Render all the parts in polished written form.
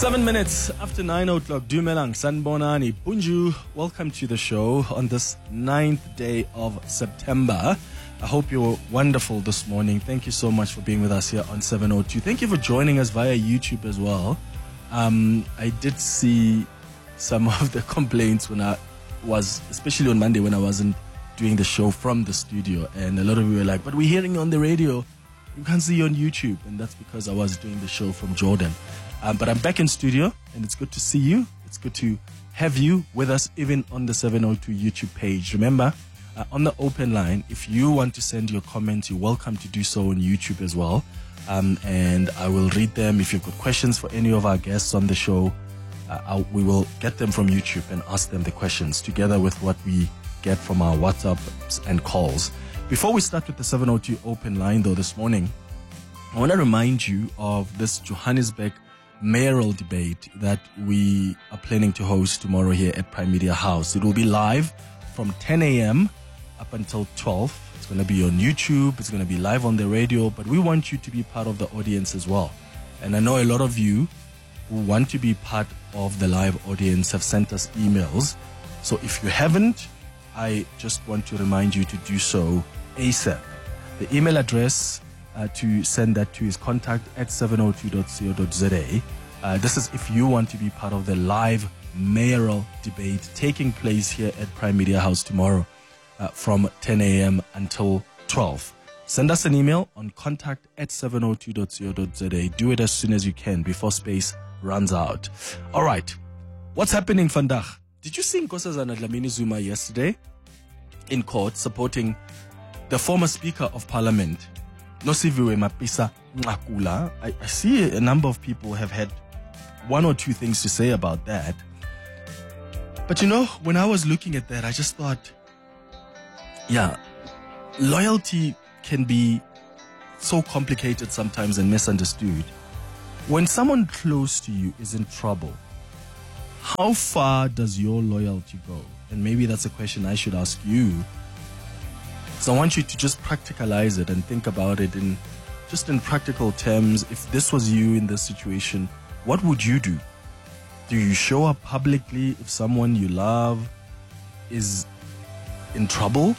7 minutes after 9 o'clock, Dumelang, Sanbonani, Bunju, welcome to the show on this 9th day of September. I hope you're wonderful this morning. Thank you so much for being with us here on 702. Thank you for joining us via YouTube as well. I did see some of the complaints when I was, especially on Monday when I wasn't doing the show from the studio. And a lot of you were like, but we're hearing you on the radio. You can't see you on YouTube. And that's because I was doing the show from Jordan. But I'm back in studio, and it's good to see you. It's good to have you with us, even on the 702 YouTube page. Remember, on the open line, if you want to send your comments, you're welcome to do so on YouTube as well. And I will read them. If you've got questions for any of our guests on the show, we will get them from YouTube and ask them the questions together with what we get from our WhatsApps and calls. Before we start with the 702 open line, though, this morning, I want to remind you of this Johannesburg mayoral debate that we are planning to host tomorrow here at Prime Media House. It will be live from 10 a.m. up until 12. It's going to be on YouTube. It's going to be live on the radio, but we want you to be part of the audience as well. And I know a lot of you who want to be part of the live audience have sent us emails. So if you haven't, I just want to remind you to do so ASAP. The email address to send that to is contact@702.co.za. This is if you want to be part of the live mayoral debate taking place here at Prime Media House tomorrow from 10 a.m. until 12. Send us an email on contact@702.co.za. Do it as soon as you can before space runs out. All right. What's happening, Vandag? Did you see Nkosazana Dlamini Zuma yesterday in court supporting the former Speaker of Parliament, Nosiviwe Mapisa-Nqakula? I see a number of people have had one or two things to say about that. But you know, when I was looking at that, I just thought, yeah, loyalty can be so complicated sometimes and misunderstood. When someone close to you is in trouble, how far does your loyalty go? And maybe that's a question I should ask you. So I want you to just practicalize it and think about it in practical terms. If this was you in this situation, what would you do? Do you show up publicly if someone you love is in trouble?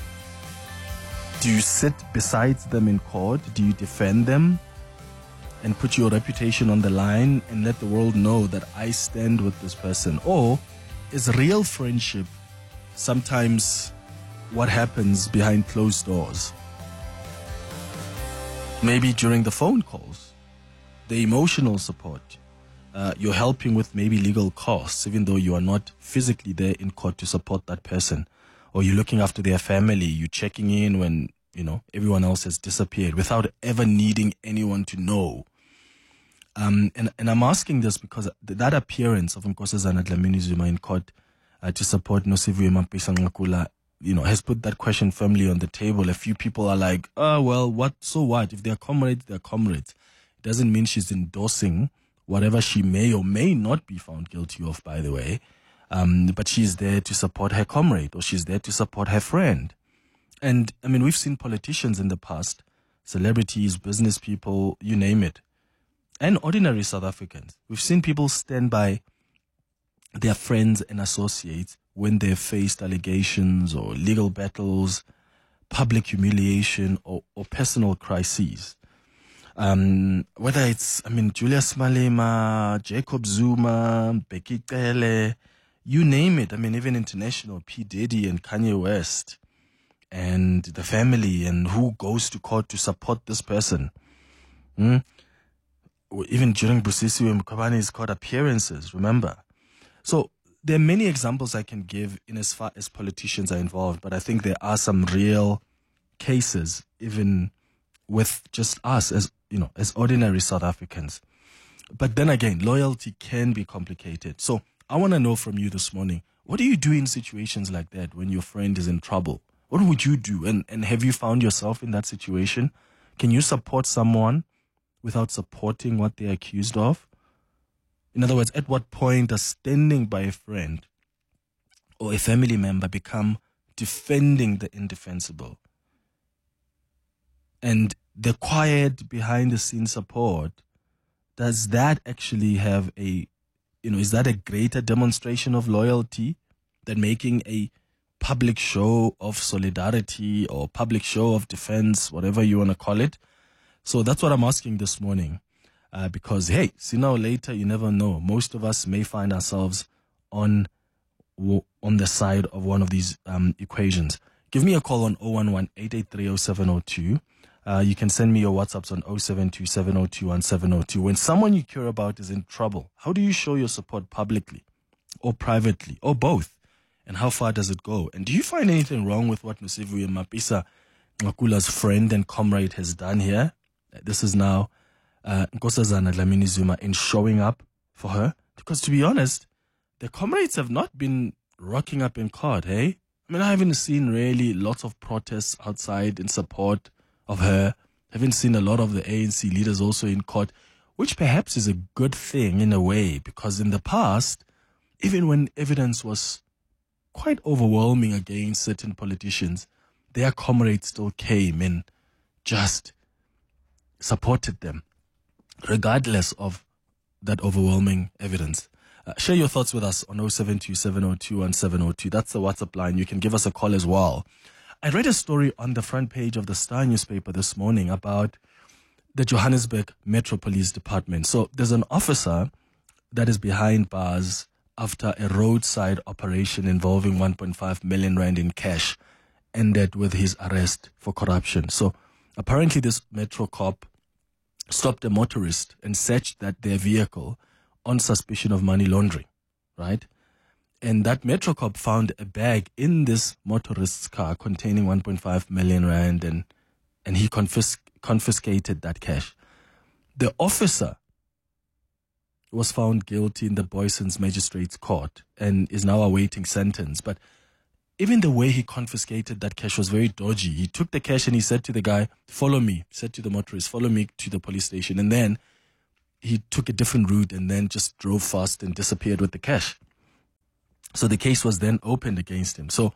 Do you sit beside them in court? Do you defend them and put your reputation on the line and let the world know that I stand with this person? Or is real friendship sometimes what happens behind closed doors? Maybe during the phone calls, the emotional support, you're helping with maybe legal costs, even though you are not physically there in court to support that person. Or you're looking after their family, you're checking in when, everyone else has disappeared without ever needing anyone to know. And I'm asking this because that appearance of Nkosazana Dlamini Zuma in court to support Nosiviwe Mapisa-Nqakula, has put that question firmly on the table. A few people are like, so what? If they're comrades, they're comrades. It doesn't mean she's endorsing whatever she may or may not be found guilty of, by the way. But she's there to support her comrade, or she's there to support her friend. And, we've seen politicians in the past, celebrities, business people, you name it, and ordinary South Africans. We've seen people stand by their friends and associates when they've faced allegations or legal battles, public humiliation, or personal crises. Whether it's, Julius Malema, Jacob Zuma, Becky Cele, you name it. Even international, P. Diddy and Kanye West, and the family, and who goes to court to support this person. Even during Busisiwe Mkhwebane's court appearances, remember? So there are many examples I can give in as far as politicians are involved, but I think there are some real cases, even with just us as ordinary South Africans. But then again, loyalty can be complicated. So I want to know from you this morning, what do you do in situations like that when your friend is in trouble? What would you do? And have you found yourself in that situation? Can you support someone without supporting what they're accused of? In other words, at what point does standing by a friend or a family member become defending the indefensible? And the quiet behind the scenes support, does that actually have a is that a greater demonstration of loyalty than making a public show of solidarity or public show of defense, whatever you want to call it? So that's what I'm asking this morning. Because, hey, sooner or later, you never know. Most of us may find ourselves on the side of one of these equations. Give me a call on 011-883-0702. You can send me your WhatsApps on 072-702-1702. When someone you care about is in trouble, how do you show your support publicly or privately or both? And how far does it go? And do you find anything wrong with what Nosiviwe Mapisa, Ngakula's friend and comrade, has done here? This is now Nkosazana Dlamini Zuma in showing up for her. Because to be honest, the comrades have not been rocking up in court, hey? I mean, I haven't seen really lots of protests outside in support of her. I haven't seen a lot of the ANC leaders also in court, which perhaps is a good thing in a way, because in the past, even when evidence was quite overwhelming against certain politicians, their comrades still came and just supported them, regardless of that overwhelming evidence. Share your thoughts with us on 072-702-1702. That's the WhatsApp line. You can give us a call as well. I read a story on the front page of the Star newspaper this morning about the Johannesburg Metro Police Department. So there's an officer that is behind bars after a roadside operation involving 1.5 million rand in cash ended with his arrest for corruption. So apparently this Metro cop stopped a motorist and searched their vehicle on suspicion of money laundering, right? And that Metro cop found a bag in this motorist's car containing 1.5 million rand, and he confiscated that cash. The officer was found guilty in the Boyson's Magistrates Court and is now awaiting sentence. But even the way he confiscated that cash was very dodgy. He took the cash and he said to the guy, "Follow me," said to the motorist, "Follow me to the police station." And then he took a different route and then just drove fast and disappeared with the cash. So the case was then opened against him. So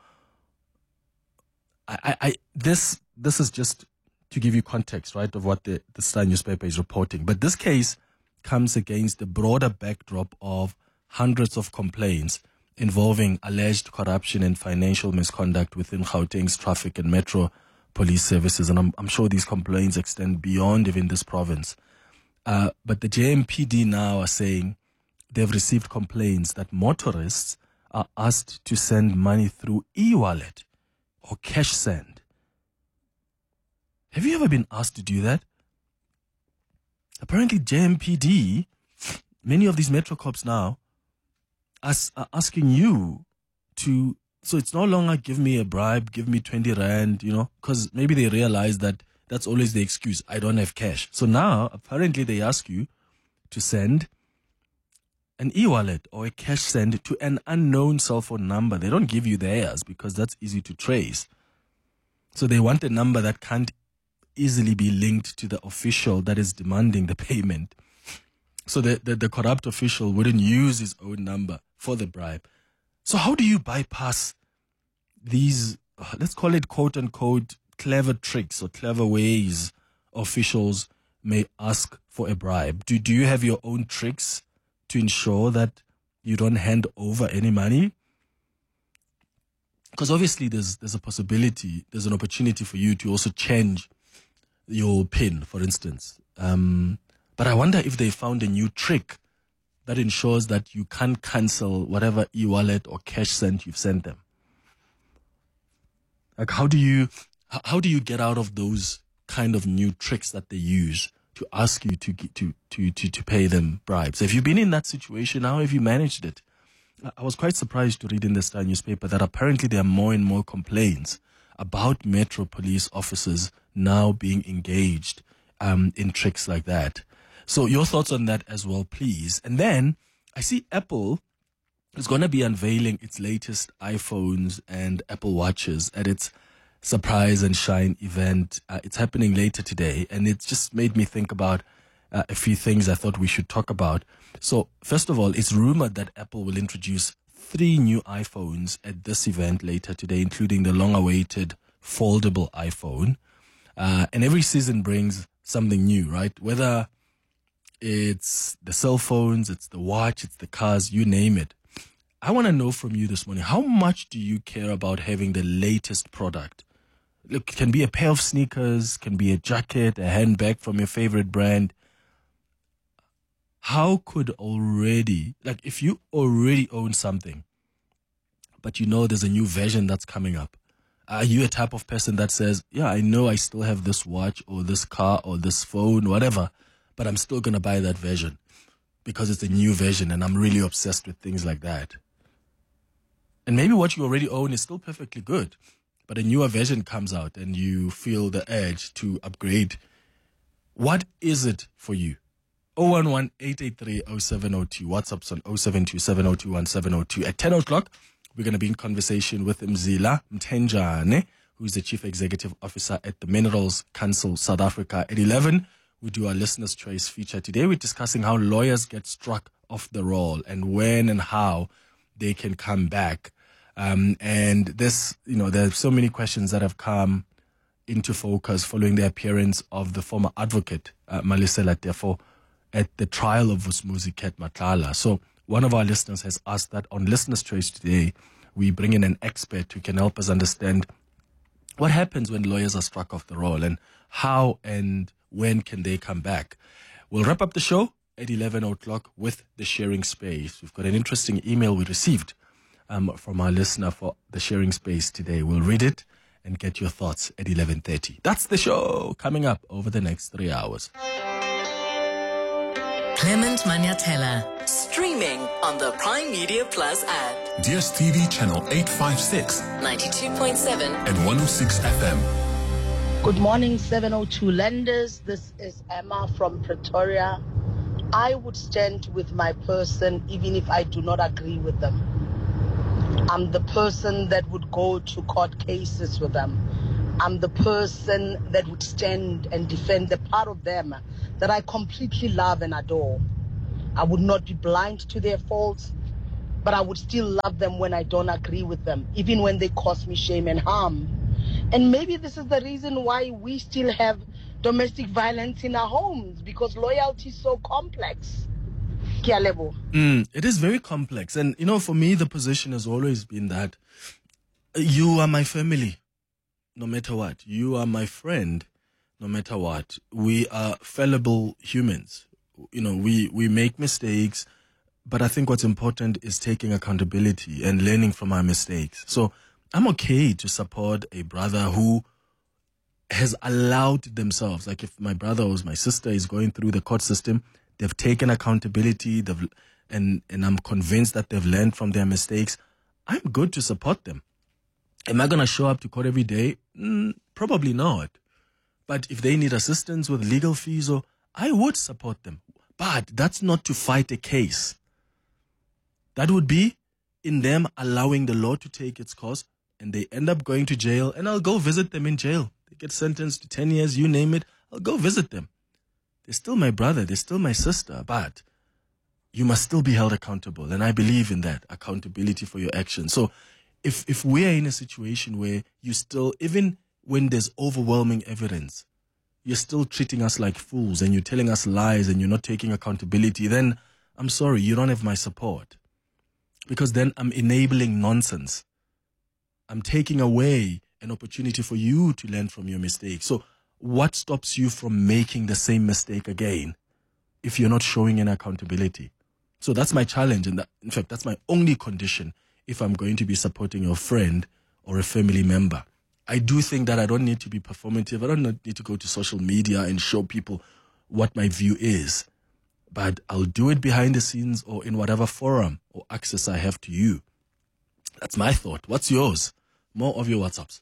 this is just to give you context, right, of what the Star newspaper is reporting. But this case comes against the broader backdrop of hundreds of complaints involving alleged corruption and financial misconduct within Gauteng's traffic and metro police services. And I'm sure these complaints extend beyond even this province. But the JMPD now are saying they've received complaints that motorists are asked to send money through e-wallet or cash send. Have you ever been asked to do that? Apparently JMPD, many of these metro cops now are asking you to, so it's no longer give me a bribe, give me 20 rand, because maybe they realize that that's always the excuse. I don't have cash. So now apparently they ask you to send an e-wallet or a cash send to an unknown cell phone number. They don't give you theirs because that's easy to trace. So they want a number that can't easily be linked to the official that is demanding the payment. So the corrupt official wouldn't use his own number for the bribe. So how do you bypass these, let's call it quote unquote, clever tricks or clever ways officials may ask for a bribe? Do you have your own tricks to ensure that you don't hand over any money? Because obviously there's a possibility, there's an opportunity for you to also change your PIN, for instance. But I wonder if they found a new trick that ensures that you can't cancel whatever e-wallet or cash sent you've sent them. Like how do you get out of those kind of new tricks that they use to ask you to pay them bribes? Have you been in that situation? How have you managed it? I was quite surprised to read in the Star newspaper that apparently there are more and more complaints about Metro police officers now being engaged in tricks like that. So your thoughts on that as well, please. And then I see Apple is going to be unveiling its latest iPhones and Apple Watches at its Surprise and Shine event. It's happening later today, and it just made me think about a few things I thought we should talk about. So first of all, it's rumored that Apple will introduce 3 new iPhones at this event later today, including the long-awaited foldable iPhone. And every season brings something new, right? Whether it's the cell phones, it's the watch, it's the cars, you name it. I want to know from you this morning, how much do you care about having the latest product? Look, it can be a pair of sneakers, can be a jacket, a handbag from your favorite brand. How could if you already own something, but you know there's a new version that's coming up, are you a type of person that says, yeah, I know I still have this watch or this car or this phone, whatever, but I'm still going to buy that version because it's a new version and I'm really obsessed with things like that? And maybe what you already own is still perfectly good, but a newer version comes out and you feel the urge to upgrade. What is it for you? 011-883-0702. WhatsApp's on 0727021702. At 10 o'clock, we're going to be in conversation with Mzila Mtenjane, who is the Chief Executive Officer at the Minerals Council South Africa. At 11, we do our Listener's Choice feature. Today, we're discussing how lawyers get struck off the roll and when and how they can come back. And this, there are so many questions that have come into focus following the appearance of the former advocate, Malisela Tefo, at the trial of Vusumuzi Ket Matlala. So one of our listeners has asked that on Listener's Choice today, we bring in an expert who can help us understand what happens when lawyers are struck off the roll and how and when can they come back. We'll wrap up the show at 11 o'clock with the sharing space. We've got an interesting email we received from our listener for the sharing space today. We'll read it and get your thoughts at 11:30. That's the show coming up over the next 3 hours. Clement Maniatella, streaming on the Prime Media Plus app. DSTV channel 856, 92.7 and 106 FM. Good morning, 702 lenders. This is Emma from Pretoria. I would stand with my person even if I do not agree with them. I'm the person that would go to court cases with them. I'm the person that would stand and defend the part of them that I completely love and adore. I would not be blind to their faults, but I would still love them when I don't agree with them, even when they cause me shame and harm. And maybe this is the reason why we still have domestic violence in our homes, because loyalty is so complex. It is very complex. And, for me, the position has always been that you are my family, no matter what. You are my friend, no matter what. We are fallible humans. We make mistakes, but I think what's important is taking accountability and learning from our mistakes. So I'm okay to support a brother who has allowed themselves, like if my brother or my sister is going through the court system, they've taken accountability, and I'm convinced that they've learned from their mistakes. I'm good to support them. Am I going to show up to court every day? Probably not. But if they need assistance with legal fees, I would support them. But that's not to fight a case. That would be in them allowing the law to take its course, and they end up going to jail, and I'll go visit them in jail. They get sentenced to 10 years, you name it, I'll go visit them. They're still my brother, they're still my sister, but you must still be held accountable. And I believe in that, accountability for your actions. So if we are in a situation where you still, even when there's overwhelming evidence, you're still treating us like fools and you're telling us lies and you're not taking accountability, then I'm sorry, you don't have my support. Because then I'm enabling nonsense. I'm taking away an opportunity for you to learn from your mistakes. So what stops you from making the same mistake again if you're not showing an accountability? So that's my challenge. And in fact, that's my only condition if I'm going to be supporting a friend or a family member. I do think that I don't need to be performative. I don't need to go to social media and show people what my view is. But I'll do it behind the scenes or in whatever forum or access I have to you. That's my thought. What's yours? More of your WhatsApps.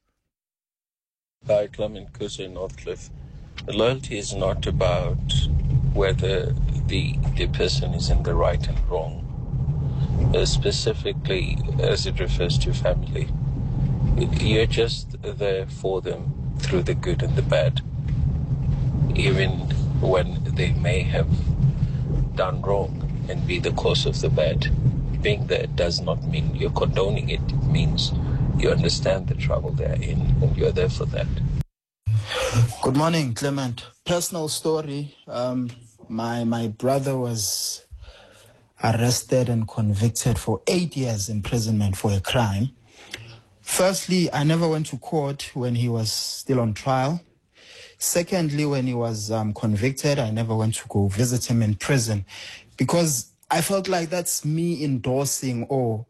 Hi, Clement Kusa in Northcliffe. Loyalty is not about whether the person is in the right and wrong. Specifically, as it refers to family, you're just there for them through the good and the bad. Even when they may have done wrong and be the cause of the bad. Being there does not mean you're condoning it. It means you understand the trouble they're in and you're there for that. Good morning, Clement. Personal story. My brother was arrested and convicted for 8 years imprisonment for a crime. Firstly, I never went to court when he was still on trial. Secondly, when he was convicted, I never went to go visit him in prison because I felt like that's me endorsing or,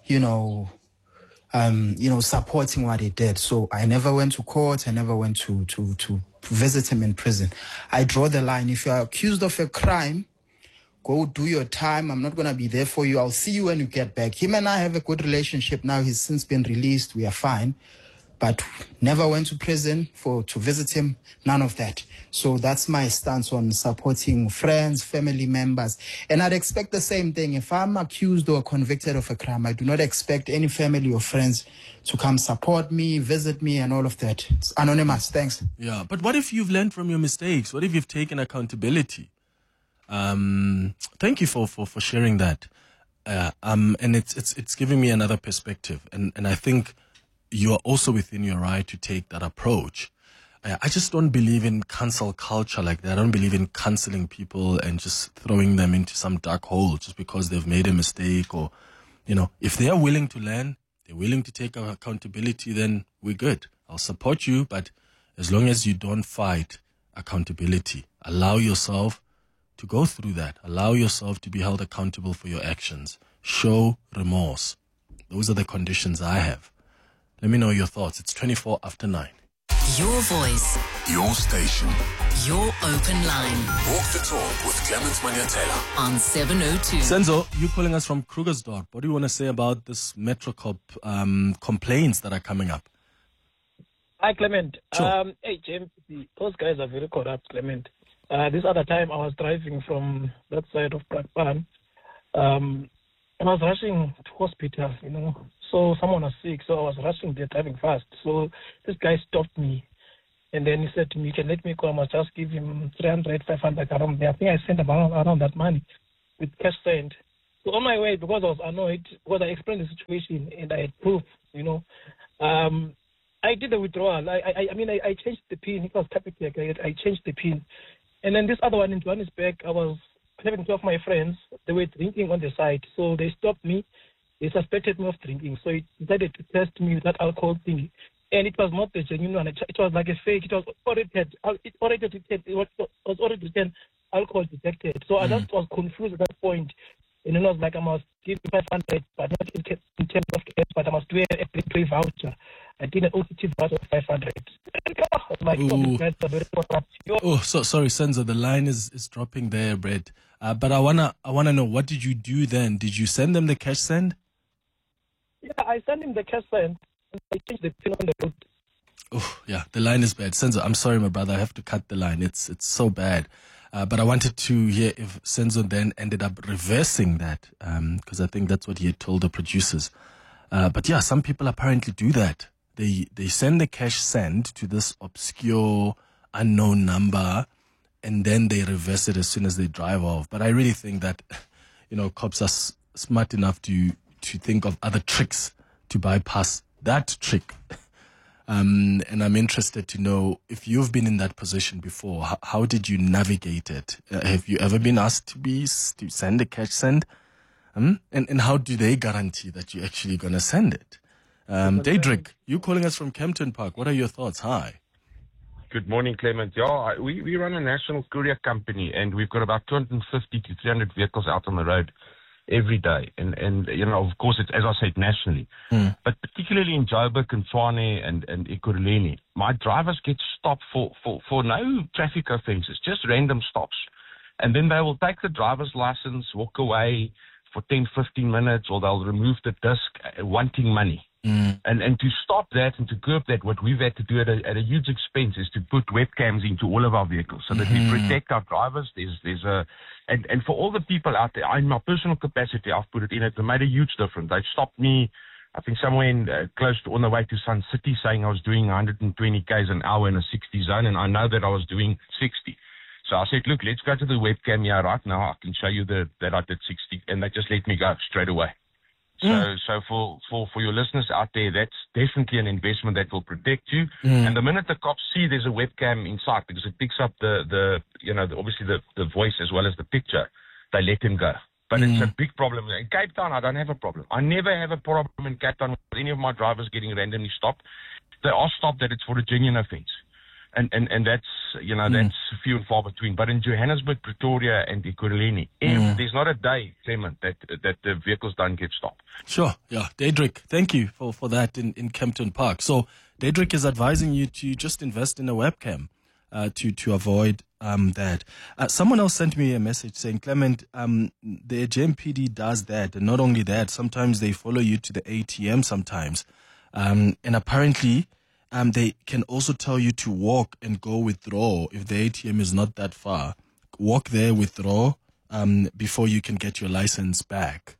supporting what he did. So I never went to court. I never went to visit him in prison. I draw the line. If you are accused of a crime, go do your time. I'm not going to be there for you. I'll see you when you get back. Him and I have a good relationship now. He's since been released. We are fine. But never went to prison to visit him. None of that. So that's my stance on supporting friends, family members. And I'd expect the same thing. If I'm accused or convicted of a crime, I do not expect any family or friends to come support me, visit me, and all of that. It's anonymous. Thanks. Yeah, but what if you've learned from your mistakes? What if you've taken accountability? Thank you for sharing that. And it's giving me another perspective. And I think you are also within your right to take that approach. I just don't believe in cancel culture like that. I don't believe in canceling people and just throwing them into some dark hole just because they've made a mistake or, if they are willing to learn, they're willing to take accountability, then we're good. I'll support you, but as long as you don't fight accountability, allow yourself to go through that. Allow yourself to be held accountable for your actions. Show remorse. Those are the conditions I have. Let me know your thoughts. It's 24 after 9. Your voice. Your station. Your open line. Walk the talk with Clement Maniatela. On 702. Senzo, you're calling us from Krugersdorp. What do you want to say about this Metrocop complaints that are coming up? Hi, Clement. Sure. Hey, James. Those guys are very corrupt, Clement. This other time I was driving from that side of Brakpan, and I was rushing to hospital, So someone was sick, so I was rushing there, driving fast. So this guy stopped me, and then he said to me, "You can let me go. I must just give him 300, 500 around there." I think I sent around that money with cash sent. So on my way, because I was annoyed, because I explained the situation and I had proof, I did the withdrawal. I changed the PIN. It was Capitec. I changed the PIN. And then this other one in Johannesburg, I was having two of my friends. They were drinking on the side. So they stopped me. They suspected me of drinking. So it decided to test me with that alcohol thing. And it was not the genuine one. It was like a fake. It was already written alcohol detected. So I just was confused at that point. And then I was like, I must give 500, but not in terms of cash, but I must do a play voucher. I did an OTT voucher of 500. Sorry, Senzo, the line is dropping there, Brett. But I wanna know, what did you do then? Did you send them the cash send? Yeah, I sent him the cash send. I changed the pin on the road. Oh, yeah, the line is bad. Senzo, I'm sorry, my brother. I have to cut the line. It's so bad. But I wanted to hear if Senzo then ended up reversing that, because I think that's what he had told the producers. But yeah, some people apparently do that. They send the cash send to this obscure, unknown number, and then they reverse it as soon as they drive off. But I really think that, cops are smart enough to think of other tricks to bypass that trick. And I'm interested to know if you've been in that position before. How did you navigate it? Have you ever been asked to send a cash send? And how do they guarantee that you're actually going to send it? Daedric, you calling us from Kempton Park. What are your thoughts? Hi. Good morning, Clement. Yeah, we run a national courier company, and we've got about 250 to 300 vehicles out on the road every day. And of course, it's, as I said, nationally. But particularly in Joburg and Tshwane and Ekurhuleni, my drivers get stopped for no traffic offences, just random stops. And then they will take the driver's license, walk away for 10, 15 minutes, or they'll remove the disc wanting money. And to stop that and to curb that, what we've had to do at a huge expense is to put webcams into all of our vehicles so that we protect our drivers. And for all the people out there, in my personal capacity, I've put it in, it made a huge difference. They stopped me, I think somewhere in close to on the way to Sun City, saying I was doing 120 k's an hour in a 60 zone, and I know that I was doing 60. So I said, look, let's go to the webcam here right now. I can show you that I did 60, and they just let me go straight away. So for your listeners out there, that's definitely an investment that will protect you. And the minute the cops see there's a webcam inside, because it picks up obviously the voice as well as the picture, they let him go. But it's a big problem. In Cape Town, I don't have a problem. I never have a problem in Cape Town with any of my drivers getting randomly stopped. They are stopped that it's for a genuine offense. And that's, that's few and far between. But in Johannesburg, Pretoria, and Ekurhuleni, there's not a day, Clement, that the vehicles don't get stopped. Sure, yeah. Daedric, thank you for that in Kempton Park. So Daedric is advising you to just invest in a webcam to avoid that. Someone else sent me a message saying, Clement, the JMPD does that. And not only that, sometimes they follow you to the ATM sometimes. And apparently, they can also tell you to walk and go withdraw if the ATM is not that far. Walk there, withdraw, before you can get your license back.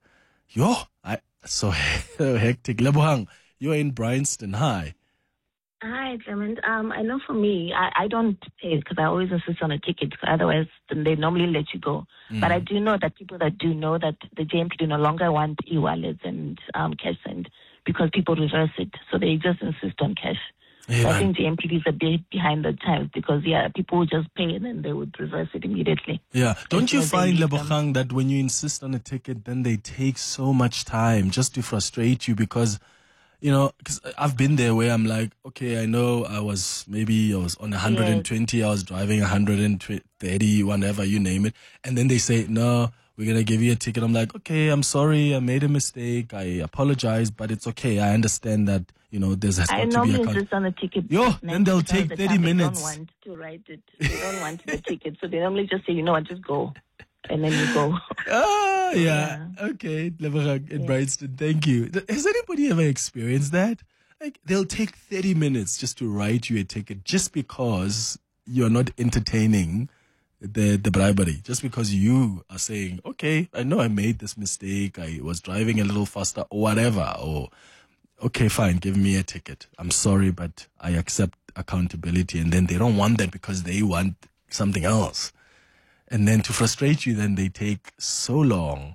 So hectic. Lebohang, you're in Bryanston. Hi. Hi, Clement. I know for me, I don't pay because I always insist on a ticket. Otherwise, then they normally let you go. But I do know that people that do know that the JMPD no longer want e-wallets and cash send because people reverse it. So they just insist on cash. Yeah. I think JMPD is a bit behind the times because, people would just pay and then they would reverse it immediately. Yeah. Don't you find, Lebohang, that when you insist on a ticket, then they take so much time just to frustrate you because... because I've been there where I'm like, okay, I know I was on 120, I was driving 130, whatever, you name it. And then they say, no, we're going to give you a ticket. I'm like, okay, I'm sorry, I made a mistake. I apologize, but it's okay. I understand that, there's got to be a... I normally insist on a ticket. Then they'll take 30 minutes. They don't want to write it. They don't want the ticket. So they normally just say, just go. And then you go. Yeah. Okay. Lebohang in Bryanston, thank you. Has anybody ever experienced that? Like, they'll take 30 minutes just to write you a ticket just because you're not entertaining the bribery. Just because you are saying, okay, I know I made this mistake. I was driving a little faster or whatever. Or, okay, fine, give me a ticket. I'm sorry, but I accept accountability. And then they don't want that because they want something else. And then to frustrate you, then they take so long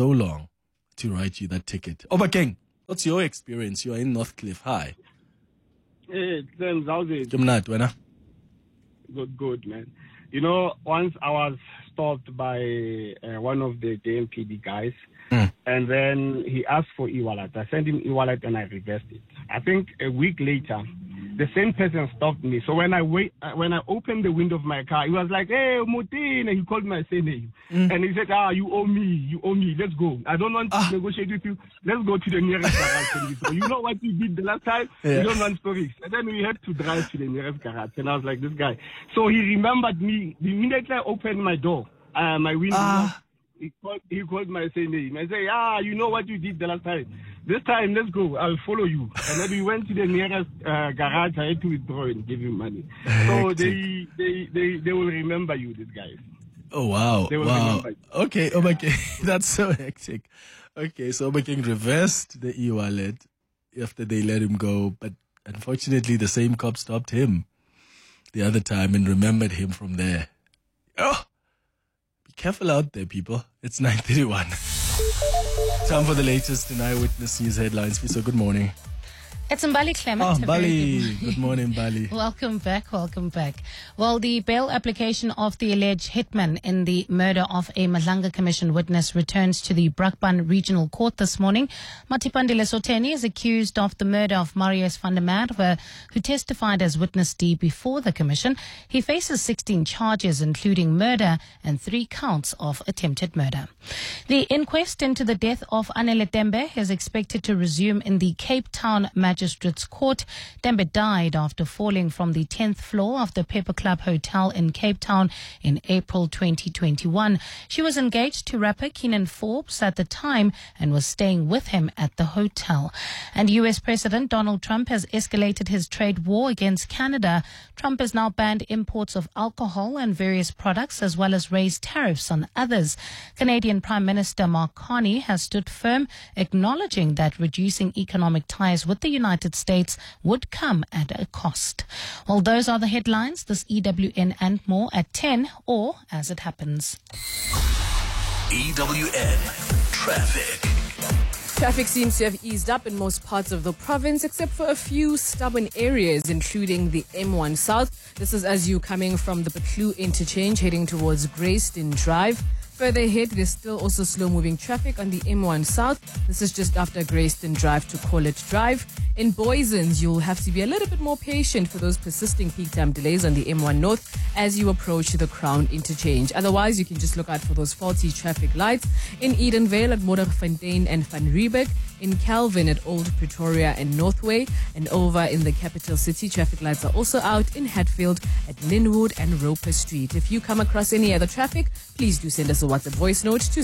to write you that ticket. Obakeng, what's your experience? You are in Northcliffe. Hi. Hey, Sam, how's it? Good, man. Once I was stopped by one of the JMPD guys, and then he asked for e-wallet. I sent him e-wallet and I reversed it. I think a week later, the same person stopped me. So when I opened the window of my car, he was like, hey, Mutine. He called my name. And he said, you owe me. Let's go. I don't want to negotiate with you. Let's go to the nearest garage. So you know what we did the last time? Yeah. We don't want stories. And then we had to drive to the nearest garage. And I was like, this guy. So he remembered me. The minute I opened my door, my window, he called my name and say, you know what you did the last time. This time, let's go. I'll follow you. And then we went to the nearest garage. I had to withdraw and give him money. So they will remember you, these guys. Oh, wow. Wow. Okay, Obakeng, that's so hectic. Okay, so Obakeng reversed the e-wallet after they let him go. But unfortunately, the same cop stopped him the other time and remembered him from there. Oh, be careful out there, people. It's 9:31. Time for the latest in Eyewitness News headlines. So good morning. It's Mbali Clement. Mbali. Good morning, Mbali. Welcome back. Well, the bail application of the alleged hitman in the murder of a Madlanga Commission witness returns to the Brakpan Regional Court this morning. Matipandile Soteni is accused of the murder of Marius van der Merwe, who testified as witness D before the commission. He faces 16 charges, including murder and 3 counts of attempted murder. The inquest into the death of Anele Tembe is expected to resume in the Cape Town Magistrates Court. Tembe died after falling from the 10th floor of the Pepper Club Hotel in Cape Town in April 2021. She was engaged to rapper Keenan Forbes at the time and was staying with him at the hotel. And US President Donald Trump has escalated his trade war against Canada. Trump has now banned imports of alcohol and various products, as well as raised tariffs on others. Canadian Prime Minister Mark Carney has stood firm, acknowledging that reducing economic ties with the United States would come at a cost. Well, those are the headlines. This EWN and more at 10 or as it happens. EWN Traffic. Traffic seems to have eased up in most parts of the province, except for a few stubborn areas, including the M1 South. This is as you coming from the Petlu interchange, heading towards Greyston Drive. Further ahead, there's still also slow-moving traffic on the M1 South. This is just after Greyston Drive to Collett Drive. In Boysens, you'll have to be a little bit more patient for those persisting peak time delays on the M1 North as you approach the Crown interchange. Otherwise, you can just look out for those faulty traffic lights in Edenvale at Modderfontein and Van Riebeeck, in Calvin at Old Pretoria and Northway, and over in the capital city, traffic lights are also out in Hatfield at Linwood and Roper Street. If you come across any other traffic, please do send us a WhatsApp voice note to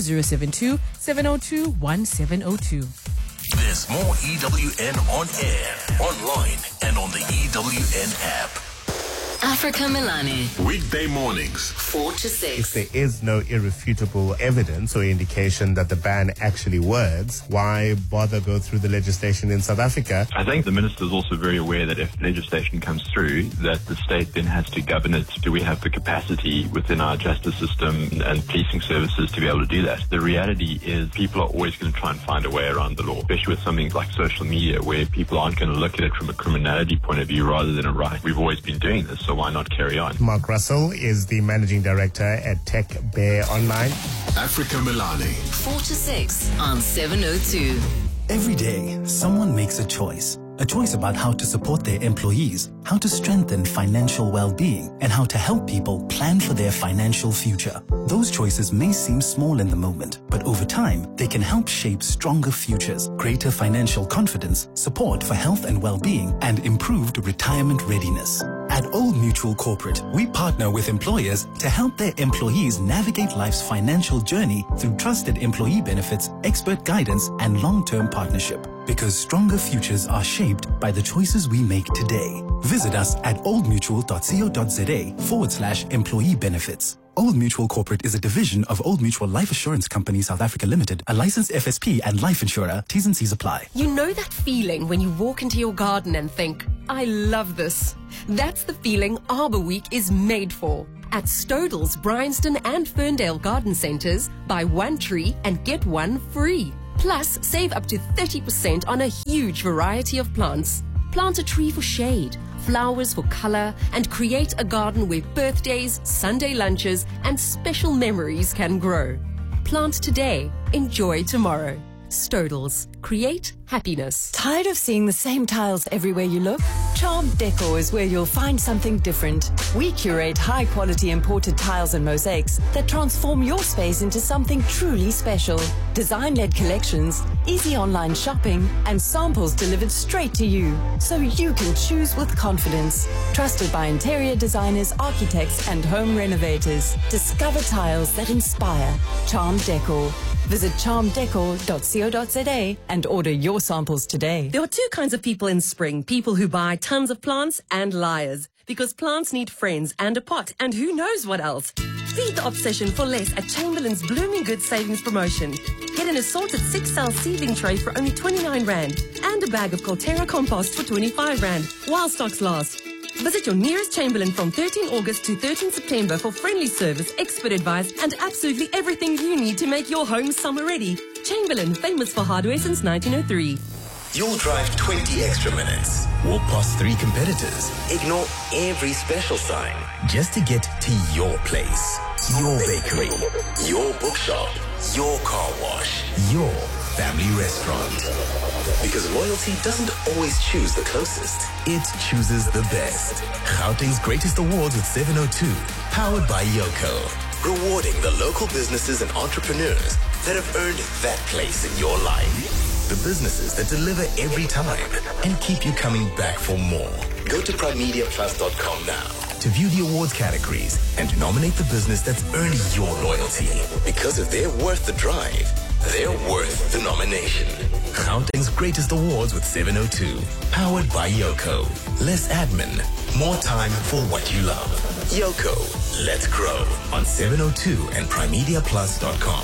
072-702-1702. There's more EWN on air, online, and on the EWN app. Africa Milani. Weekday mornings, 4 to 6. If there is no irrefutable evidence or indication that the ban actually works, why bother go through the legislation in South Africa? I think the minister is also very aware that if legislation comes through, that the state then has to govern it. Do we have the capacity within our justice system and policing services to be able to do that? The reality is people are always going to try and find a way around the law, especially with something like social media where people aren't going to look at it from a criminality point of view rather than a right. We've always been doing this, so why not carry on? Mark Russell is the managing director at Tech Bear Online. Africa Milani. 4 to 6 on 702. Every day, someone makes a choice. A choice about how to support their employees, how to strengthen financial well-being, and how to help people plan for their financial future. Those choices may seem small in the moment, but over time, they can help shape stronger futures, greater financial confidence, support for health and well-being, and improved retirement readiness. At Old Mutual Corporate, we partner with employers to help their employees navigate life's financial journey through trusted employee benefits, expert guidance, and long-term partnership. Because stronger futures are shaped by the choices we make today. Visit us at oldmutual.co.za/employee benefits. Old Mutual Corporate is a division of Old Mutual Life Assurance Company South Africa Limited, a licensed FSP and life insurer. T's and C's apply. You know that feeling when you walk into your garden and think, I love this. That's the feeling Arbor Week is made for. At Stodels, Bryanston and Ferndale Garden Centres, buy one tree and get one free. Plus, save up to 30% on a huge variety of plants. Plant a tree for shade, flowers for color, and create a garden where birthdays, Sunday lunches, and special memories can grow. Plant today, enjoy tomorrow. Stodels, create happiness. Tired of seeing the same tiles everywhere you look? Charm Decor is where you'll find something different. We curate high-quality imported tiles and mosaics that transform your space into something truly special. Design-led collections, easy online shopping, and samples delivered straight to you, so you can choose with confidence. Trusted by interior designers, architects, and home renovators. Discover tiles that inspire. Charm Decor. Visit charmdecor.co.za and order your samples today. There are two kinds of people in spring. People who buy tons of plants and liars. Because plants need friends and a pot and who knows what else. Feed the obsession for less at Chamberlain's Blooming Goods Savings Promotion. Get an assorted 6-cell seedling tray for only 29 Rand and a bag of Colterra compost for 25 Rand while stocks last. Visit your nearest Chamberlain from 13 August to 13 September for friendly service, expert advice, and absolutely everything you need to make your home summer ready. Chamberlain, famous for hardware since 1903. You'll drive 20 extra minutes, walk past 3 competitors, ignore every special sign, just to get to your place, your bakery, your bookshop, your car wash, your family restaurant. Because loyalty doesn't always choose the closest, it chooses the best. Gauteng's Greatest Awards with 702, powered by Yoko. Rewarding the local businesses and entrepreneurs that have earned that place in your life. The businesses that deliver every time and keep you coming back for more. Go to primemediaplus.com now to view the awards categories and to nominate the business that's earned your loyalty. Because if they're worth the drive, they're worth the nomination. Gauteng's Greatest Awards with 702. Powered by Yoko. Less admin, more time for what you love. Yoko, let's grow on 702 and primemediaplus.com.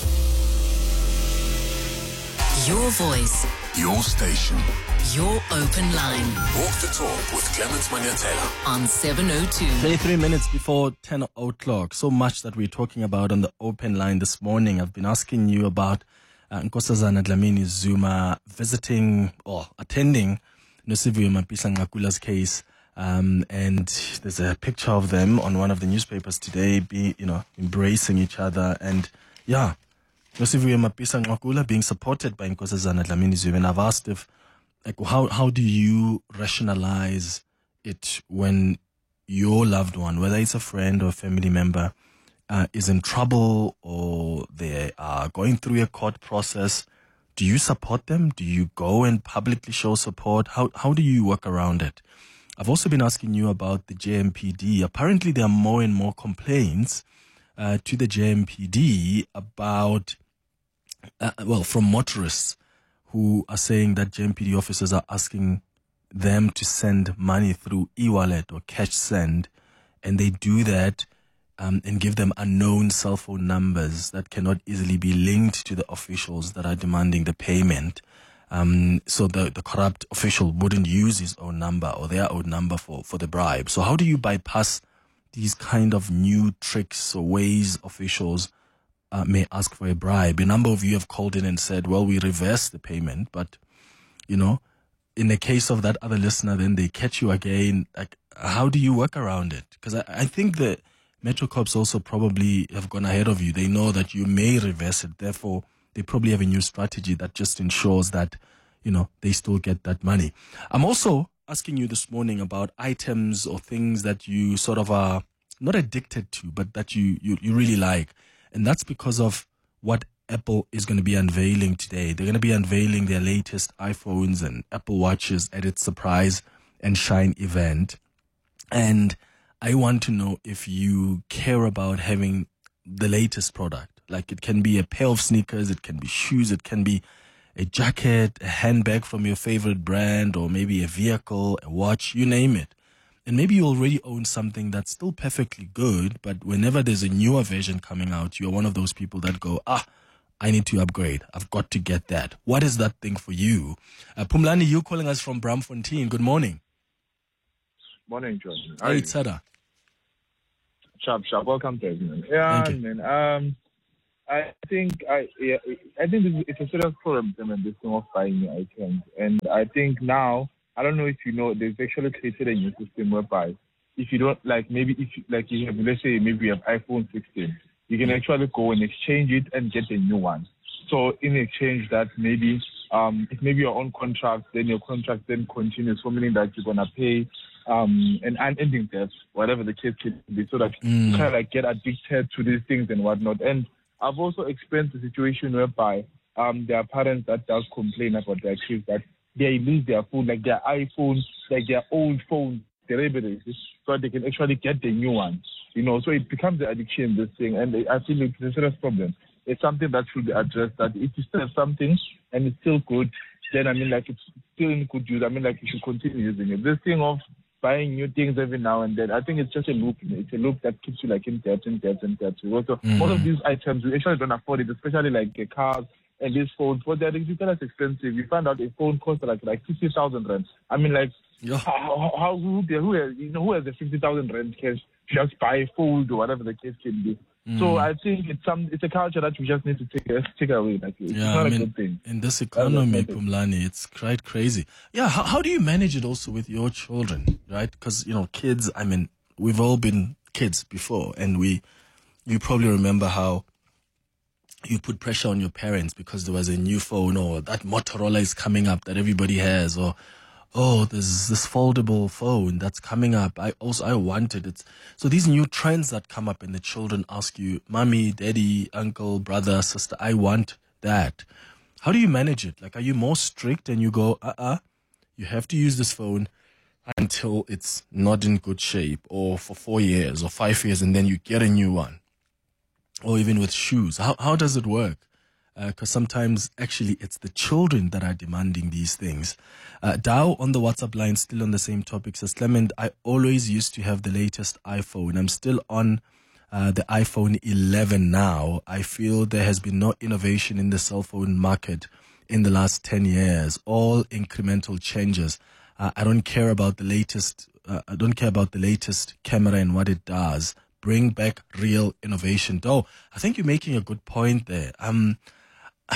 Your voice. Your station. Your open line. Walk the talk with Clements Manyatela on 702. 23 minutes before 10 o'clock. So much that we're talking about on the open line this morning. I've been asking you about Nkosazana Dlamini Zuma visiting or attending Nosiviwe Mapisa Nqakula's case. And there's a picture of them on one of the newspapers today, embracing each other. And yeah, Nosiviwe Mapisa Nqakula being supported by Nkosazana Dlamini Zuma. And I've asked if, like, how do you rationalize it when your loved one, whether it's a friend or a family member, is in trouble or they are going through a court process? Do you support them? Do you go and publicly show support? How do you work around it? I've also been asking you about the JMPD. Apparently, there are more and more complaints to the JMPD about, from motorists who are saying that JMPD officers are asking them to send money through e-wallet or cash send, and they do that and give them unknown cell phone numbers that cannot easily be linked to the officials that are demanding the payment. So the corrupt official wouldn't use his own number or their own number for the bribe. So how do you bypass these kind of new tricks or ways officials may ask for a bribe? A number of you have called in and said, well, we reverse the payment, but, in the case of that other listener, then they catch you again. Like, how do you work around it? Because I think the Metro Corps also probably have gone ahead of you. They know that you may reverse it. Therefore, they probably have a new strategy that just ensures that, they still get that money. I'm also asking you this morning about items or things that you sort of are not addicted to, but that you really like. And that's because of what Apple is going to be unveiling today. They're going to be unveiling their latest iPhones and Apple Watches at its Surprise and Shine event. And I want to know if you care about having the latest product. Like, it can be a pair of sneakers, it can be shoes, it can be a jacket, a handbag from your favorite brand, or maybe a vehicle, a watch, you name it. And maybe you already own something that's still perfectly good, but whenever there's a newer version coming out, you're one of those people that go, I need to upgrade. I've got to get that. What is that thing for you? Pumlani, you calling us from Bramfontein. Good morning. Morning, John. Hey, Tada. Sharp. Welcome to everyone. Yeah, man. I think it's a serious problem, this thing of buying new items. And I think now, I don't know if you know, they've actually created a new system whereby if you don't, like, maybe if you have, let's say, maybe you have iPhone 16, you can actually go and exchange it and get a new one. So in exchange that maybe, if maybe you're on contract, then your contract then continues, so meaning that you're going to pay an unending debt, whatever the case can be, so that you kind of like get addicted to these things and whatnot. And I've also experienced a situation whereby there are parents that does complain about their kids that they lose their phone, like their iPhones, like their old phones, so they can actually get the new one. So it becomes an addiction, this thing, and I feel it's a serious problem. It's something that should be addressed, that if you still have something and it's still good, then, it's still in good use. You should continue using it. This thing of buying new things every now and then, I think it's just a loop. It's a loop that keeps you in debt. Also, most of these items, we actually don't afford it, especially cars and these phones. But they're ridiculous expensive. You find out a phone costs like 50,000 rand. Who has a 50,000 rand cash just buy food or whatever the case can be? So I think it's a culture that we just need to take away. It's not a good thing. In this economy, Pumlani, it's quite crazy. Yeah, how do you manage it also with your children, right? Because, kids, we've all been kids before, and you probably remember how you put pressure on your parents because there was a new phone, or that Motorola is coming up that everybody has, or there's this foldable phone that's coming up. I wanted it. So these new trends that come up and the children ask you, mommy, daddy, uncle, brother, sister, I want that. How do you manage it? Are you more strict and you go, you have to use this phone until it's not in good shape, or for 4 years or 5 years, and then you get a new one? Or even with shoes. How does it work? Because sometimes actually it's the children that are demanding these things. Dow on the WhatsApp line, still on the same topic, says, Clement, I always used to have the latest iPhone. I'm still on the iPhone 11 now. I feel there has been no innovation in the cell phone market in the last 10 years. All incremental changes. I don't care about the latest. I don't care about the latest camera and what it does. Bring back real innovation. Though I think you're making a good point there.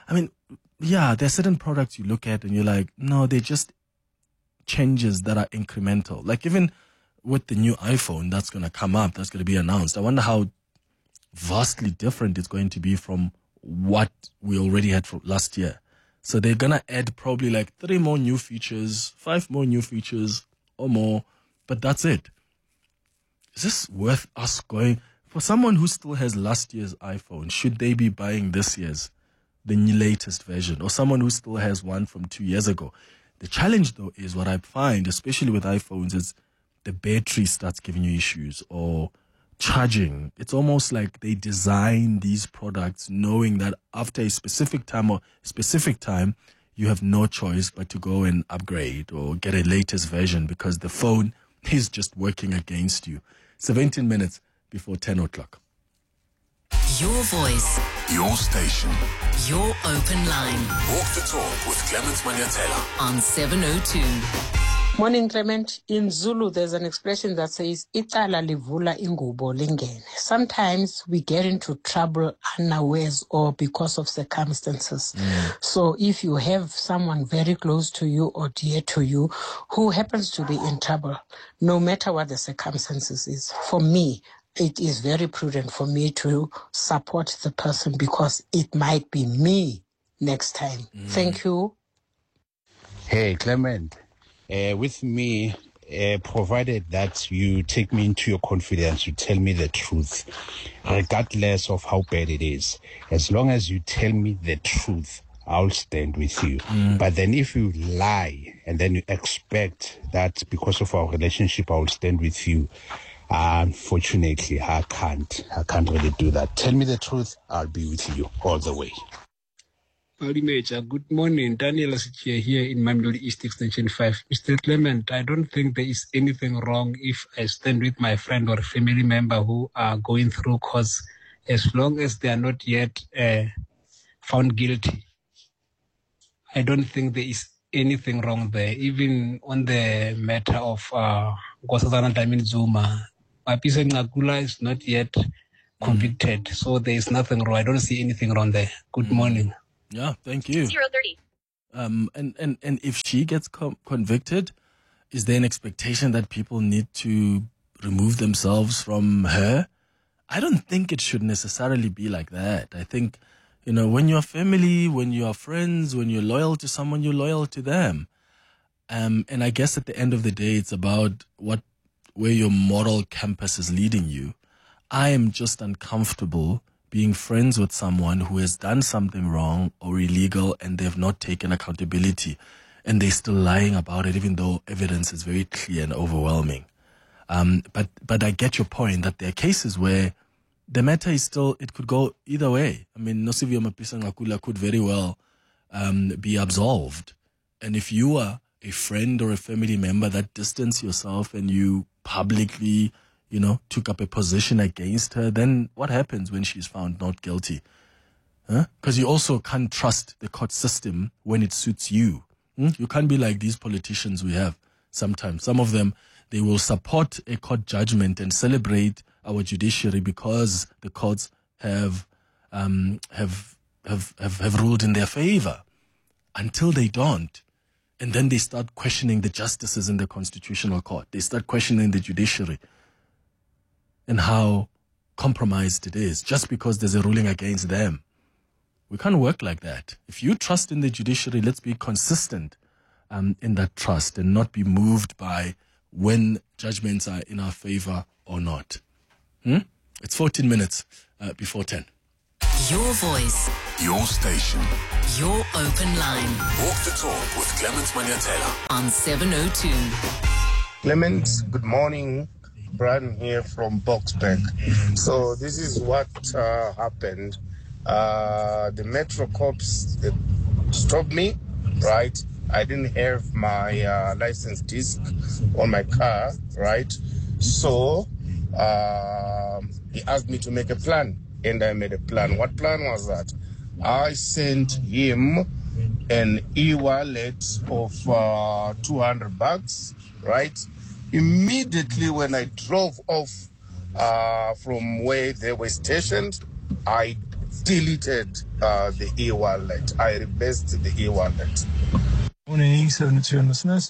I mean, yeah, there are certain products you look at and you're like, no, they're just changes that are incremental. Like even with the new iPhone that's going to come up, that's going to be announced, I wonder how vastly different it's going to be from what we already had from last year. So they're going to add probably like 3 more new features, 5 more new features or more, but that's it. Is this worth us going? For someone who still has last year's iPhone, should they be buying this year's, the latest version, or someone who still has one from 2 years ago? The challenge, though, is what I find, especially with iPhones, is the battery starts giving you issues or charging. It's almost like they design these products knowing that after a specific time, you have no choice but to go and upgrade or get a latest version because the phone is just working against you. 17 minutes before 10 o'clock. Your voice. Your station. Your open line. Walk the talk with Clement Manyatela on 702. Morning, Clement. In Zulu, there's an expression that says, "Icala livula ingubo lingene." Sometimes we get into trouble unawares or because of circumstances. So if you have someone very close to you or dear to you who happens to be in trouble, no matter what the circumstances is, for me, it is very prudent for me to support the person because it might be me next time. Thank you. Hey, Clement. With me, provided that you take me into your confidence, you tell me the truth, regardless of how bad it is. As long as you tell me the truth, I'll stand with you. But then if you lie and then you expect that because of our relationship, I'll stand with you, unfortunately, I can't really do that. Tell me the truth, I'll be with you all the way. Major, good morning. Daniel Asichia here in Mamelodi East Extension 5. Mr. Clement, I don't think there is anything wrong if I stand with my friend or family member who are going through cause, as long as they are not yet found guilty. I don't think there is anything wrong there. Even on the matter of Nkosazana Dlamini-Zuma, Mapisa Ngakula is not yet convicted, so there is nothing wrong. I don't see anything wrong there. Good morning. Yeah, thank you. 030. And if she gets convicted, is there an expectation that people need to remove themselves from her? I don't think it should necessarily be like that. I think, when you're family, when you are friends, when you're loyal to someone, you're loyal to them. And I guess at the end of the day, it's about where your moral compass is leading you. I am just uncomfortable being friends with someone who has done something wrong or illegal and they have not taken accountability and they're still lying about it, even though evidence is very clear and overwhelming. But I get your point that there are cases where the matter is still, it could go either way. I mean, Nosiviwe Mapisa Ngakula could very well be absolved. And if you are a friend or a family member that distance yourself and you publicly took up a position against her, then what happens when she's found not guilty? Because you also can't trust the court system when it suits you. You can't be like these politicians we have sometimes. Some of them, they will support a court judgment and celebrate our judiciary because the courts have ruled in their favor, until they don't. And then they start questioning the justices in the Constitutional Court. They start questioning the judiciary and how compromised it is just because there's a ruling against them. We can't work like that. If you trust in the judiciary, let's be consistent in that trust and not be moved by when judgments are in our favor or not. It's 14 minutes before 10. Your voice. Your station. Your open line. Walk the talk with Clement Manyatela on 702. Clement, good morning. Brian here from Boksburg. So this is what happened. The Metro cops stopped me, right? I didn't have my license disc on my car, right? So he asked me to make a plan, and I made a plan. What plan was that? I sent him an e-wallet of $200, right? Immediately when I drove off from where they were stationed, I deleted the e-wallet. I reversed the e-wallet. Morning, 72 listeners.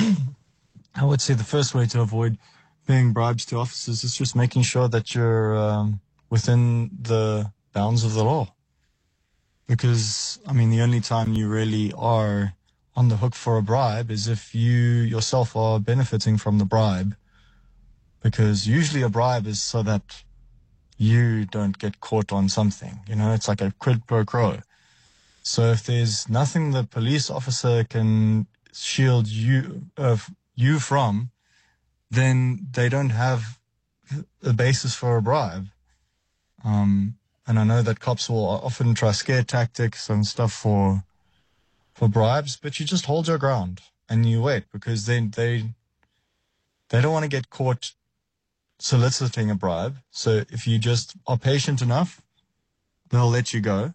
I would say the first way to avoid paying bribes to officers is just making sure that you're within the bounds of the law. Because, I mean, the only time you really are on the hook for a bribe is if you yourself are benefiting from the bribe. Because usually a bribe is so that you don't get caught on something. You know, it's like a quid pro quo. So if there's nothing the police officer can shield you from, then they don't have a basis for a bribe. And I know that cops will often try scare tactics and stuff for bribes, but you just hold your ground and you wait, because they don't want to get caught soliciting a bribe. So if you just are patient enough, they'll let you go.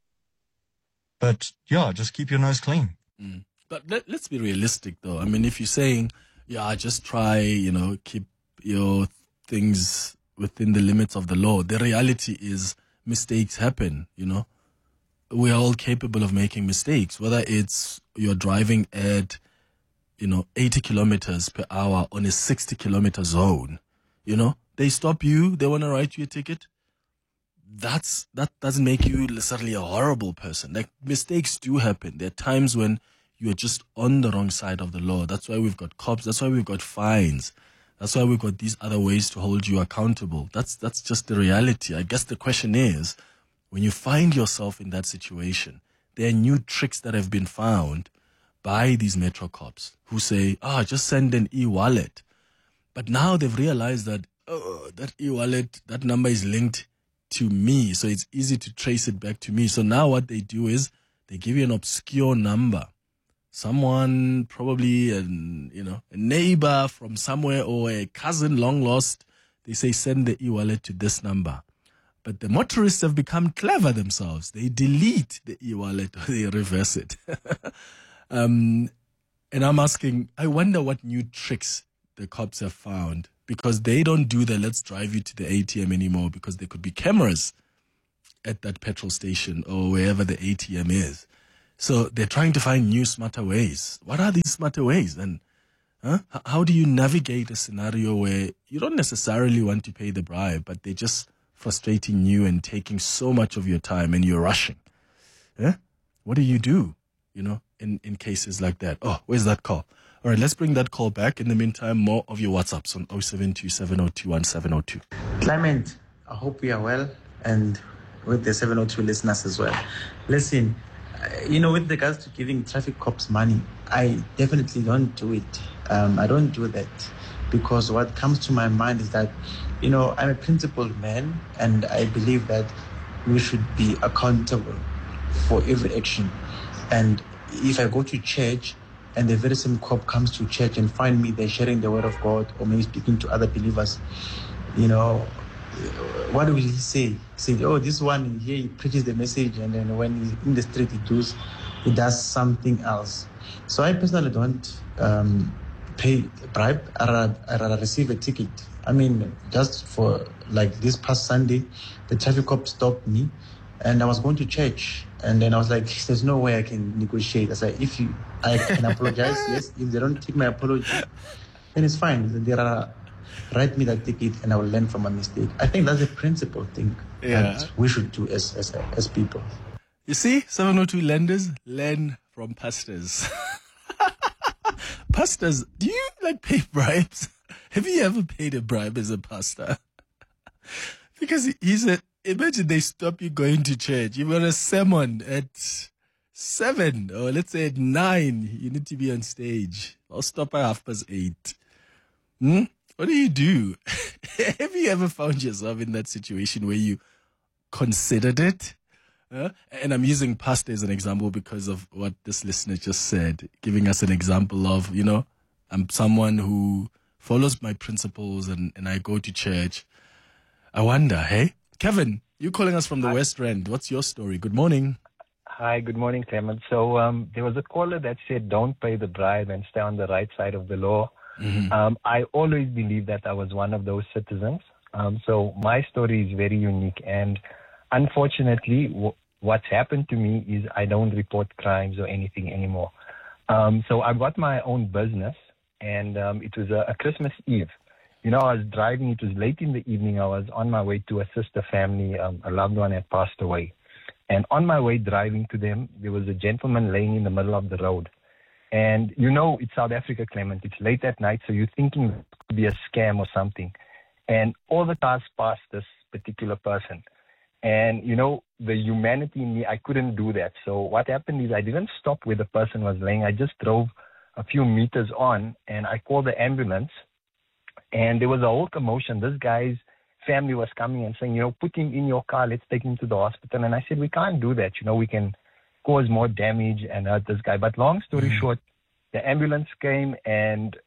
But yeah, just keep your nose clean. But let's be realistic, though. I mean, if you're saying, yeah, just try, keep your things within the limits of the law, the reality is mistakes happen, We are all capable of making mistakes, whether it's you're driving at, 80 kilometers per hour on a 60-kilometer zone. They stop you, they want to write you a ticket. That doesn't make you necessarily a horrible person. Like, mistakes do happen. There are times when you're just on the wrong side of the law. That's why we've got cops. That's why we've got fines. That's why we've got these other ways to hold you accountable. That's just the reality. I guess the question is, when you find yourself in that situation, there are new tricks that have been found by these metro cops who say, just send an e-wallet. But now they've realized that, that e-wallet, that number is linked to me, so it's easy to trace it back to me. So now what they do is they give you an obscure number. Someone, probably a neighbor from somewhere or a cousin long lost, they say send the e-wallet to this number. But the motorists have become clever themselves. They delete the e-wallet or they reverse it. And I'm asking, I wonder what new tricks the cops have found, because they don't do the let's drive you to the ATM anymore, because there could be cameras at that petrol station or wherever the ATM is. So they're trying to find new, smarter ways. What are these smarter ways? And how do you navigate a scenario where you don't necessarily want to pay the bribe, but they're just frustrating you and taking so much of your time and you're rushing? What do you do, in cases like that? Oh, where's that call? All right, let's bring that call back. In the meantime, more of your WhatsApps on 07270211702. Clement, I hope you are well, and with the 702 listeners as well. Listen, with regards to giving traffic cops money, I definitely don't do it. I don't do that, because what comes to my mind is that, I'm a principled man, and I believe that we should be accountable for every action. And if I go to church and the very same cop comes to church and find me there sharing the word of God, or maybe speaking to other believers, what will he say? Say, this one here, he preaches the message, and then when he's in the street, he does something else. So I personally don't pay a bribe. I rather receive a ticket. I mean, just for like this past Sunday, the traffic cop stopped me, and I was going to church, and then I was like, there's no way I can negotiate. I said, I can apologize, yes. If they don't take my apology, then it's fine. Then there are write me that ticket and I will learn from my mistake. I think that's a principal thing that we should do as people. You see, 702 lenders learn from pastors. Pastors, do you pay bribes? Have you ever paid a bribe as a pastor? Because he said, imagine they stop you going to church. You've got a sermon at 7, or let's say at 9. You need to be on stage. I'll stop by 8:30. What do? Have you ever found yourself in that situation where you considered it? And I'm using pastor as an example because of what this listener just said, giving us an example of, I'm someone who follows my principles and I go to church. I wonder, hey? Kevin, you calling us from the West Rand. What's your story? Good morning. Hi, good morning, Clement. So there was a caller that said, don't pay the bribe and stay on the right side of the law. Mm-hmm. I always believed that I was one of those citizens. So my story is very unique, and Unfortunately, what's happened to me is I don't report crimes or anything anymore. So I've got my own business, and it was a Christmas Eve. You know, I was driving. It was late in the evening. I was on my way to assist a family. A loved one had passed away. And on my way driving to them, there was a gentleman laying in the middle of the road. And you know, it's South Africa, Clement. It's late at night, so you're thinking it could be a scam or something. And all the cars passed this particular person. And, you know, the humanity in me, I couldn't do that. So what happened is I didn't stop where the person was laying. I just drove a few meters on, and I called the ambulance. And there was a whole commotion. This guy's family was coming and saying, you know, put him in your car. Let's take him to the hospital. And I said, we can't do that. You know, we can cause more damage and hurt this guy. But long story short, the ambulance came, and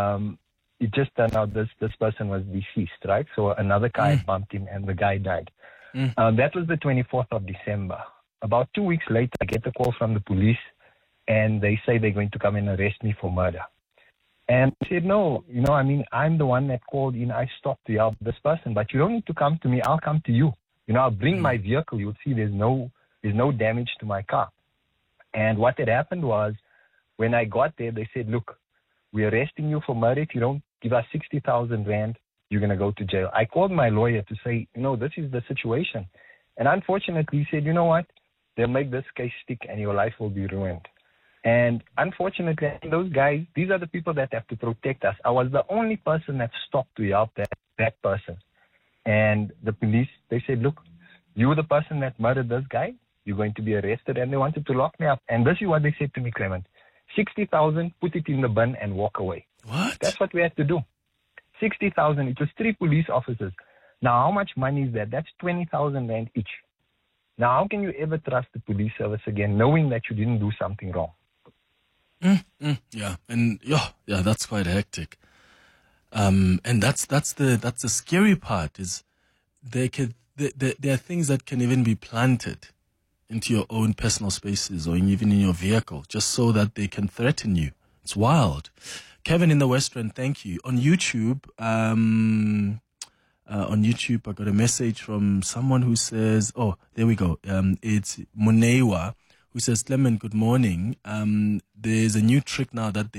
it just turned out this person was deceased, right? So another car had bumped him, and the guy died. That was the 24th of December. About 2 weeks later, I get a call from the police, and they say they're going to come and arrest me for murder. And I said, no, you know, I mean, I'm the one that called in. I stopped to help this person, but you don't need to come to me. I'll come to you. You know, I'll bring my vehicle. You'll see there's no damage to my car. And what had happened was, when I got there, they said, look, we're arresting you for murder. If you don't give us 60,000 rand, you're going to go to jail. I called my lawyer to say, you know, this is the situation. And unfortunately, he said, you know what? They'll make this case stick and your life will be ruined. And unfortunately, those guys, these are the people that have to protect us. I was the only person that stopped to help that person. And the police, they said, look, you were the person that murdered this guy. You're going to be arrested. And they wanted to lock me up. And this is what they said to me, Clement. 60,000, put it in the bin and walk away. What? That's what we had to do. 60,000. It was 3 police officers. Now, how much money is that? That's 20,000 rand each. Now, how can you ever trust the police service again, knowing that you didn't do something wrong? Yeah, and yeah, that's quite hectic. And that's the scary part is there are things that can even be planted into your own personal spaces or even in your vehicle just so that they can threaten you. It's wild. Kevin in the West Rand, thank you. On YouTube, I got a message from someone who says, oh, there we go. It's Munewa, who says, Clement, good morning. There's a new trick now that they